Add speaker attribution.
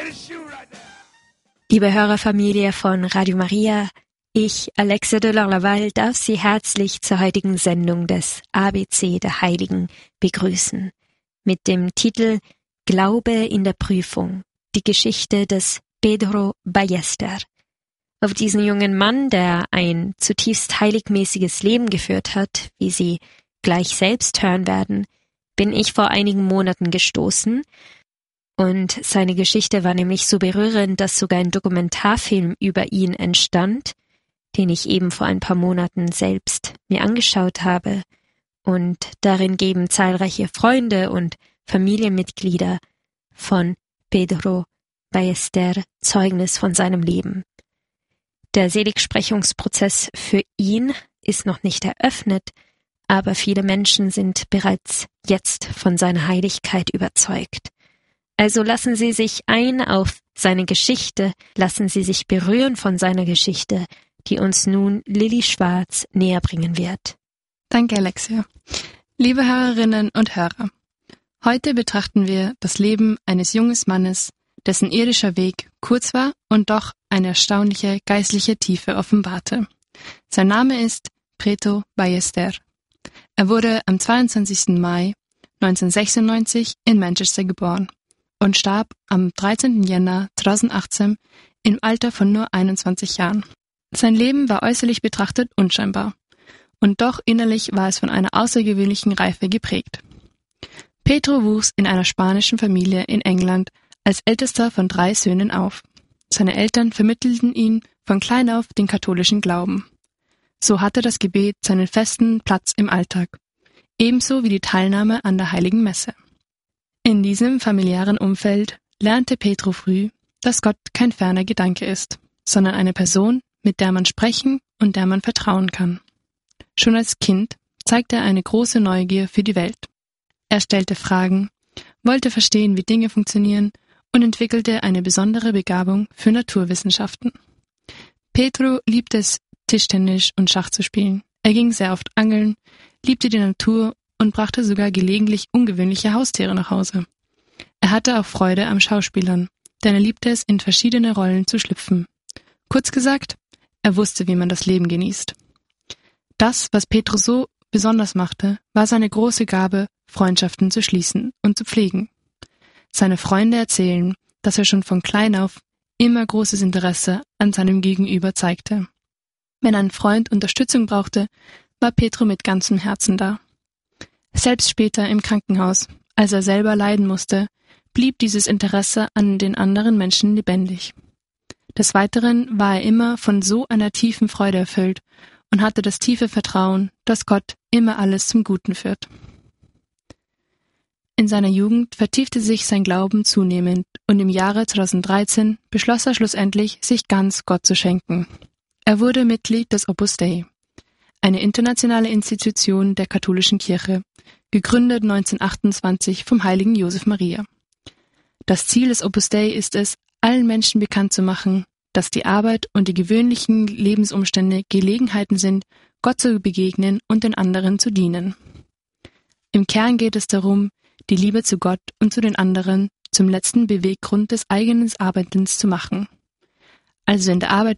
Speaker 1: Liebe Hörerfamilie von Radio Maria, ich, Alexa de Laval, darf Sie herzlich zur heutigen Sendung des ABC der Heiligen begrüßen. Mit dem Titel Glaube in der Prüfung, die Geschichte des Pedro Ballester. Auf diesen jungen Mann, der ein zutiefst heiligmäßiges Leben geführt hat, wie Sie gleich selbst hören werden, bin ich vor einigen Monaten gestoßen. Und seine Geschichte war nämlich so berührend, dass sogar ein Dokumentarfilm über ihn entstand, den ich eben vor ein paar Monaten selbst mir angeschaut habe. Und darin geben zahlreiche Freunde und Familienmitglieder von Pedro Ballester Zeugnis von seinem Leben. Der Seligsprechungsprozess für ihn ist noch nicht eröffnet, aber viele Menschen sind bereits jetzt von seiner Heiligkeit überzeugt. Also lassen Sie sich ein auf seine Geschichte, lassen Sie sich berühren von seiner Geschichte, die uns nun Lilly Schwarz näher bringen wird.
Speaker 2: Danke, Alexia. Liebe Hörerinnen und Hörer, heute betrachten wir das Leben eines jungen Mannes, dessen irdischer Weg kurz war und doch eine erstaunliche geistliche Tiefe offenbarte. Sein Name ist Pedro Ballester. Er wurde am 22. Mai 1996 in Manchester geboren und starb am 13. Jänner 2018 im Alter von nur 21 Jahren. Sein Leben war äußerlich betrachtet unscheinbar, und doch innerlich war es von einer außergewöhnlichen Reife geprägt. Pedro wuchs in einer spanischen Familie in England als ältester von 3 Söhnen auf. Seine Eltern vermittelten ihm von klein auf den katholischen Glauben. So hatte das Gebet seinen festen Platz im Alltag, ebenso wie die Teilnahme an der Heiligen Messe. In diesem familiären Umfeld lernte Pedro früh, dass Gott kein ferner Gedanke ist, sondern eine Person, mit der man sprechen und der man vertrauen kann. Schon als Kind zeigte er eine große Neugier für die Welt. Er stellte Fragen, wollte verstehen, wie Dinge funktionieren und entwickelte eine besondere Begabung für Naturwissenschaften. Pedro liebte es, Tischtennis und Schach zu spielen. Er ging sehr oft angeln, liebte die Natur und brachte sogar gelegentlich ungewöhnliche Haustiere nach Hause. Er hatte auch Freude am Schauspielern, denn er liebte es, in verschiedene Rollen zu schlüpfen. Kurz gesagt, er wusste, wie man das Leben genießt. Das, was Pedro so besonders machte, war seine große Gabe, Freundschaften zu schließen und zu pflegen. Seine Freunde erzählen, dass er schon von klein auf immer großes Interesse an seinem Gegenüber zeigte. Wenn ein Freund Unterstützung brauchte, war Pedro mit ganzem Herzen da. Selbst später im Krankenhaus, als er selber leiden musste, blieb dieses Interesse an den anderen Menschen lebendig. Des Weiteren war er immer von so einer tiefen Freude erfüllt und hatte das tiefe Vertrauen, dass Gott immer alles zum Guten führt. In seiner Jugend vertiefte sich sein Glauben zunehmend und im Jahre 2013 beschloss er schlussendlich, sich ganz Gott zu schenken. Er wurde Mitglied des Opus Dei, eine internationale Institution der katholischen Kirche, gegründet 1928 vom heiligen Josef Maria. Das Ziel des Opus Dei ist es, allen Menschen bekannt zu machen, dass die Arbeit und die gewöhnlichen Lebensumstände Gelegenheiten sind, Gott zu begegnen und den anderen zu dienen. Im Kern geht es darum, die Liebe zu Gott und zu den anderen zum letzten Beweggrund des eigenen Arbeitens zu machen. Also in der Arbeit